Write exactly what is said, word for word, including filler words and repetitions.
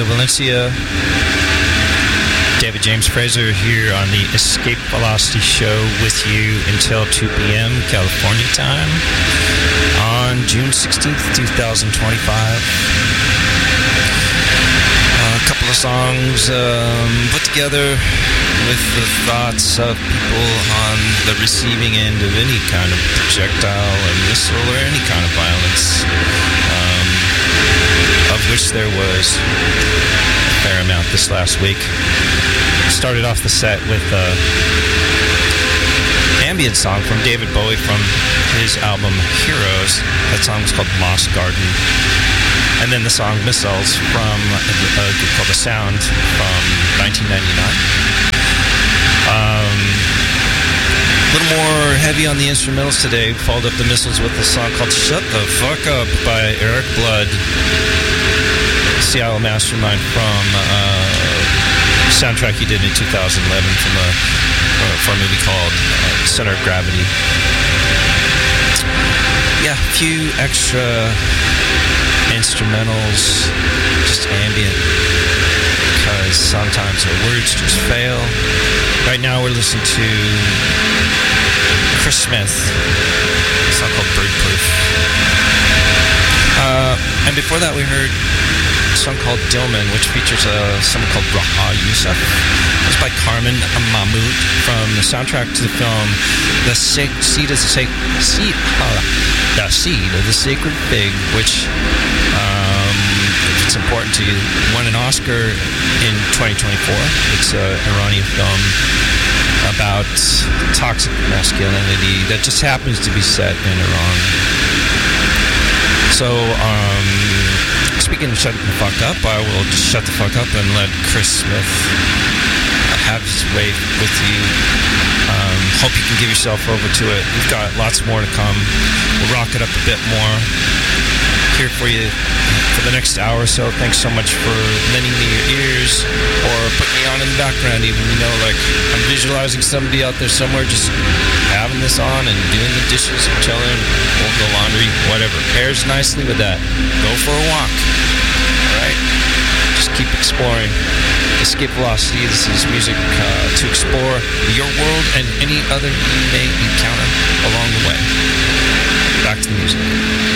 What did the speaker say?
Valencia. David James Fraser here on the Escape Velocity Show with you until two p.m. California time on June sixteenth, twenty twenty-five. Uh, a couple of songs um, put together with the thoughts of people on the receiving end of any kind of projectile or missile or any kind of violence, um, of which there was a fair amount this last week. Started off the set with an ambient song from David Bowie from his album Heroes. That song was called Moss Garden. And then the song Missiles from a group called The Sound from nineteen ninety-nine. Um, a little more heavy on the instrumentals today. Followed up the Missiles with a song called Shut the Fuck Up by Eric Blood, Seattle Mastermind, from uh, soundtrack he did in two thousand eleven from a, uh, for a movie called uh, Center of Gravity. Yeah, a few extra instrumentals, just ambient, because sometimes the words just fail. Right now we're listening to Chris Smith, a song called Bird Proof. Uh, and before that we heard a song called Dillman, which features uh, someone called Raha Youssef. It was by Carmen Mahmoud from the soundtrack to the film The Sa- Seed of the Sa- Seed, uh, The Seed of the Sacred Fig, which, um, if it's important to you, won an Oscar in twenty twenty-four. It's an Iranian film about toxic masculinity that just happens to be set in Iran. So, um, speaking of shutting the fuck up, I will just shut the fuck up and let Chris Smith have his way with you. Um, hope you can give yourself over to it. We've got lots more to come. We'll rock it up a bit more. Here for you for the next hour or so. Thanks so much for lending me your ears or putting me on in the background even. You know, like I'm visualizing somebody out there somewhere just having this on and doing the dishes and chilling, folding the laundry, whatever. Pairs nicely with that. Go for a walk. All right? Just keep exploring. Escape Velocity. This is music uh, to explore your world and any other you may encounter along the way. Back to the music.